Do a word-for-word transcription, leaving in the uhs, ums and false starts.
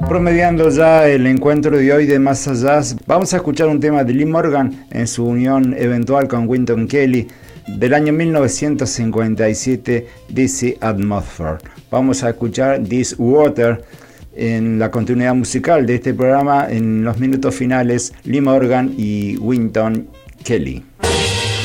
Promediando ya el encuentro de hoy de Más Allá, vamos a escuchar un tema de Lee Morgan en su unión eventual con Wynton Kelly del año mil novecientos cincuenta y siete, D C Atmosphere. Vamos a escuchar This Water en la continuidad musical de este programa en los minutos finales, Lee Morgan y Wynton Kelly.